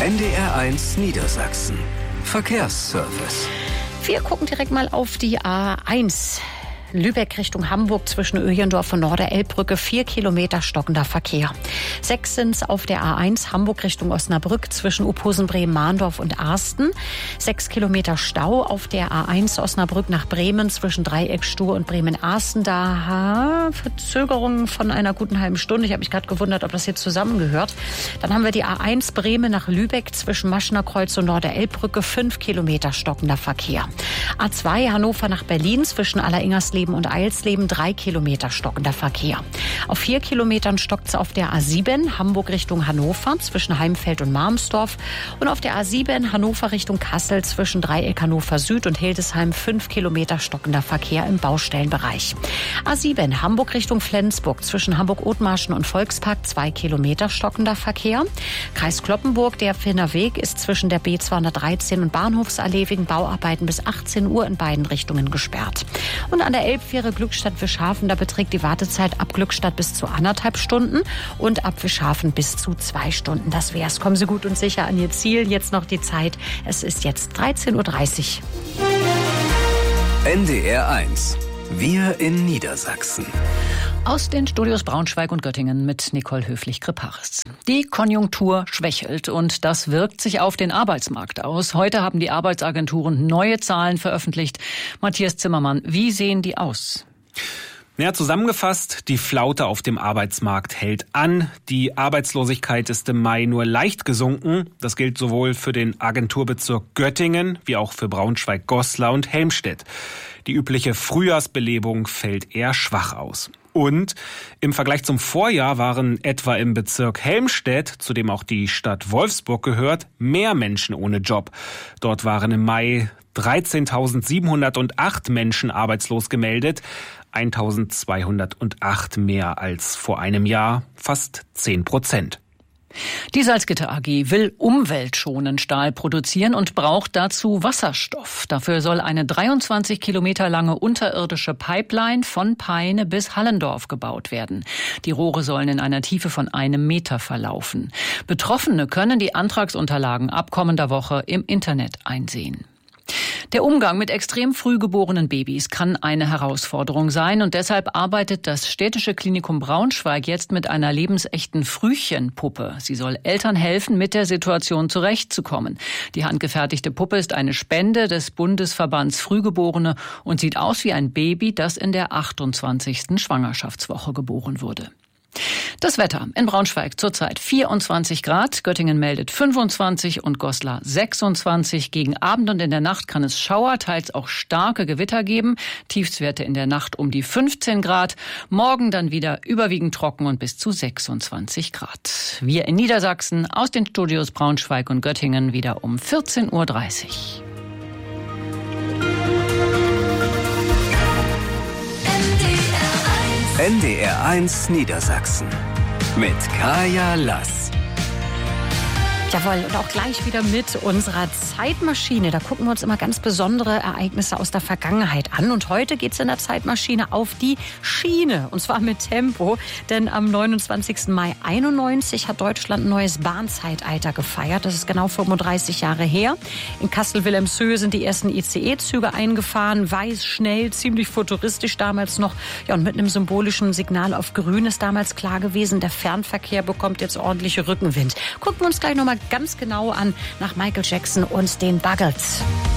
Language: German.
NDR1 Niedersachsen. Verkehrsservice. Wir gucken direkt mal auf die A1. Lübeck Richtung Hamburg zwischen Öjendorf und Norderelbbrücke 4 Kilometer stockender Verkehr. 6 sind's auf der A1 Hamburg Richtung Osnabrück zwischen Uphusen, Bremen, Mahndorf und Arsten. 6 Kilometer Stau auf der A1 Osnabrück nach Bremen zwischen Dreieckstuhr und Bremen-Arsten. Da Verzögerungen von einer guten halben Stunde. Ich habe mich gerade gewundert, ob das hier zusammengehört. Dann haben wir die A1 Bremen nach Lübeck zwischen Maschner Kreuz und Norderelbbrücke 5 Kilometer stockender Verkehr. A2 Hannover nach Berlin zwischen Alleringers und Eilsleben 3 Kilometer stockender Verkehr. Auf 4 Kilometern stockt es auf der A7 Hamburg Richtung Hannover zwischen Heimfeld und Marmsdorf und auf der A7 Hannover Richtung Kassel zwischen Dreieck Hannover Süd und Hildesheim 5 Kilometer stockender Verkehr im Baustellenbereich. A7 Hamburg Richtung Flensburg zwischen Hamburg-Othmarschen und Volkspark 2 Kilometer stockender Verkehr. Kreis Cloppenburg, der Finner Weg ist zwischen der B213 und Bahnhofsallee wegen Bauarbeiten bis 18 Uhr in beiden Richtungen gesperrt. Und an der Elbfähre Glückstadt-Wischhafen, da beträgt die Wartezeit ab Glückstadt bis zu 1,5 Stunden und ab Wischhafen bis zu 2 Stunden. Das wär's. Kommen Sie gut und sicher an Ihr Ziel. Jetzt noch die Zeit. Es ist jetzt 13:30 Uhr. NDR1. Wir in Niedersachsen. Aus den Studios Braunschweig und Göttingen mit Nicole Höflich-Kreparis. Die Konjunktur schwächelt und das wirkt sich auf den Arbeitsmarkt aus. Heute haben die Arbeitsagenturen neue Zahlen veröffentlicht. Matthias Zimmermann, wie sehen die aus? Ja, zusammengefasst, die Flaute auf dem Arbeitsmarkt hält an. Die Arbeitslosigkeit ist im Mai nur leicht gesunken. Das gilt sowohl für den Agenturbezirk Göttingen wie auch für Braunschweig, Goslar und Helmstedt. Die übliche Frühjahrsbelebung fällt eher schwach aus. Und im Vergleich zum Vorjahr waren etwa im Bezirk Helmstedt, zu dem auch die Stadt Wolfsburg gehört, mehr Menschen ohne Job. Dort waren im Mai 13.708 Menschen arbeitslos gemeldet, 1.208 mehr als vor einem Jahr, fast 10%. Die Salzgitter AG will umweltschonend Stahl produzieren und braucht dazu Wasserstoff. Dafür soll eine 23 Kilometer lange unterirdische Pipeline von Peine bis Hallendorf gebaut werden. Die Rohre sollen in einer Tiefe von 1 Meter verlaufen. Betroffene können die Antragsunterlagen ab kommender Woche im Internet einsehen. Der Umgang mit extrem früh geborenen Babys kann eine Herausforderung sein und deshalb arbeitet das Städtische Klinikum Braunschweig jetzt mit einer lebensechten Frühchenpuppe. Sie soll Eltern helfen, mit der Situation zurechtzukommen. Die handgefertigte Puppe ist eine Spende des Bundesverbands Frühgeborene und sieht aus wie ein Baby, das in der 28. Schwangerschaftswoche geboren wurde. Das Wetter in Braunschweig zurzeit 24 Grad, Göttingen meldet 25 und Goslar 26. Gegen Abend und in der Nacht kann es Schauer, teils auch starke Gewitter geben. Tiefstwerte in der Nacht um die 15 Grad. Morgen dann wieder überwiegend trocken und bis zu 26 Grad. Wir in Niedersachsen aus den Studios Braunschweig und Göttingen wieder um 14:30 Uhr. NDR1 Niedersachsen mit Kaya Lass. Jawohl, und auch gleich wieder mit unserer Zeitmaschine. Da gucken wir uns immer ganz besondere Ereignisse aus der Vergangenheit an. Und heute geht's in der Zeitmaschine auf die Schiene. Und zwar mit Tempo. Denn am 29. Mai 91 hat Deutschland ein neues Bahnzeitalter gefeiert. Das ist genau 35 Jahre her. In Kassel-Wilhelmshöhe sind die ersten ICE-Züge eingefahren. Weiß, schnell, ziemlich futuristisch damals noch. Ja, und mit einem symbolischen Signal auf Grün ist damals klar gewesen, der Fernverkehr bekommt jetzt ordentliche Rückenwind. Gucken wir uns gleich nochmal ganz genau an nach Michael Jackson und den Buggles.